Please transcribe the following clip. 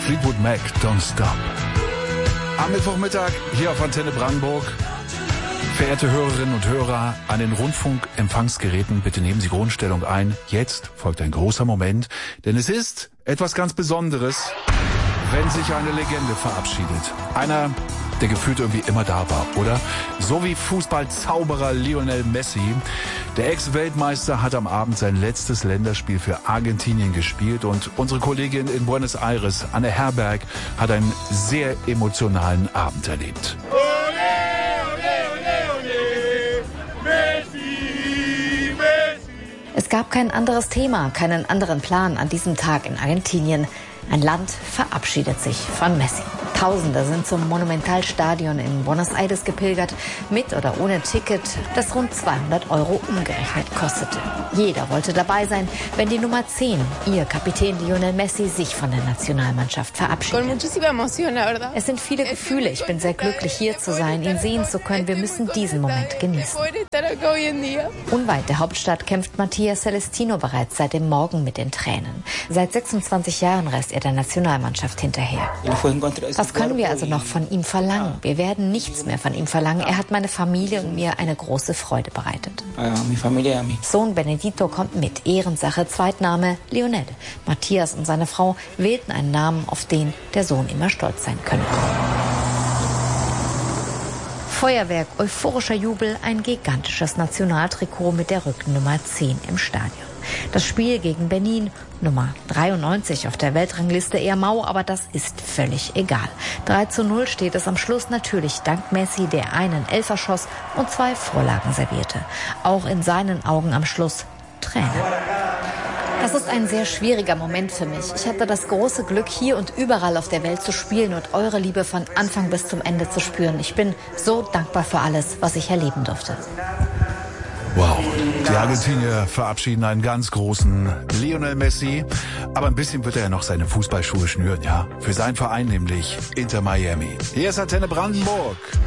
Fleetwood Mac, Don't Stop. Am Mittwochmittag hier auf Antenne Brandenburg. Verehrte Hörerinnen und Hörer an den Rundfunkempfangsgeräten, bitte nehmen Sie Grundstellung ein. Jetzt folgt ein großer Moment, denn es ist etwas ganz Besonderes, wenn sich eine Legende verabschiedet. Einer, der gefühlt irgendwie immer da war, oder? So wie Fußballzauberer Lionel Messi. Der Ex-Weltmeister hat am Abend sein letztes Länderspiel für Argentinien gespielt und unsere Kollegin in Buenos Aires, Anne Herberg, hat einen sehr emotionalen Abend erlebt. Es gab kein anderes Thema, keinen anderen Plan an diesem Tag in Argentinien. Ein Land verabschiedet sich von Messi. Tausende sind zum Monumentalstadion in Buenos Aires gepilgert, mit oder ohne Ticket, das rund 200 € umgerechnet kostete. Jeder wollte dabei sein, wenn die Nummer 10, ihr Kapitän Lionel Messi, sich von der Nationalmannschaft verabschiedet. Es sind viele Gefühle. Ich bin sehr glücklich, hier zu sein, ihn sehen zu können. Wir müssen diesen Moment genießen. Unweit der Hauptstadt kämpft Mattia Celestino bereits seit dem Morgen mit den Tränen. Seit 26 Jahren reist er der Nationalmannschaft hinterher. Was können wir also noch von ihm verlangen? Wir werden nichts mehr von ihm verlangen. Er hat meine Familie und mir eine große Freude bereitet. Sohn Benedito kommt mit. Ehrensache, Zweitname Lionel. Matthias und seine Frau wählten einen Namen, auf den der Sohn immer stolz sein könne. Feuerwerk, euphorischer Jubel, ein gigantisches Nationaltrikot mit der Rückennummer 10 im Stadion. Das Spiel gegen Benin, Nummer 93 auf der Weltrangliste, eher mau, aber das ist völlig egal. 3:0 steht es am Schluss, natürlich dank Messi, der einen Elfer schoss und 2 Vorlagen servierte. Auch in seinen Augen am Schluss Tränen. Das ist ein sehr schwieriger Moment für mich. Ich hatte das große Glück, hier und überall auf der Welt zu spielen und eure Liebe von Anfang bis zum Ende zu spüren. Ich bin so dankbar für alles, was ich erleben durfte. Wow, die Argentinier verabschieden einen ganz großen Lionel Messi. Aber ein bisschen wird er ja noch seine Fußballschuhe schnüren, ja. Für seinen Verein nämlich Inter Miami. Hier ist Antenne Brandenburg.